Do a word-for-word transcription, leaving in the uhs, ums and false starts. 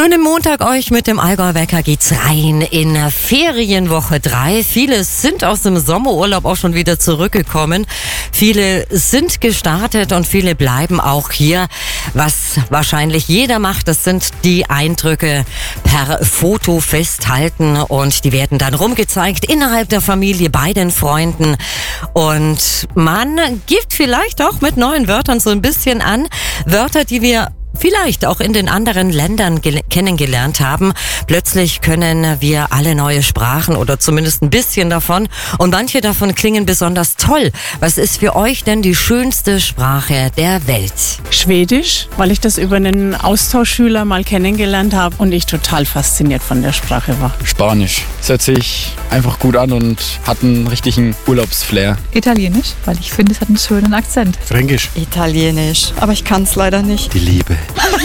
Schönen Montag euch mit dem Allgäu-Wecker geht's rein in Ferienwoche drei. Viele sind aus dem Sommerurlaub auch schon wieder zurückgekommen. Viele sind gestartet und viele bleiben auch hier. Was wahrscheinlich jeder macht, das sind die Eindrücke per Foto festhalten und die werden dann rumgezeigt innerhalb der Familie, bei den Freunden. Und man gibt vielleicht auch mit neuen Wörtern so ein bisschen an. Wörter, die wir vielleicht auch in den anderen Ländern gel- kennengelernt haben. Plötzlich können wir alle neue Sprachen oder zumindest ein bisschen davon. Und manche davon klingen besonders toll. Was ist für euch denn die schönste Sprache der Welt? Schwedisch, weil ich das über einen Austauschschüler mal kennengelernt habe und ich total fasziniert von der Sprache war. Spanisch. Es hört sich einfach gut an und hat einen richtigen Urlaubsflair. Italienisch, weil ich finde, es hat einen schönen Akzent. Fränkisch. Italienisch, aber ich kann es leider nicht. Die Liebe.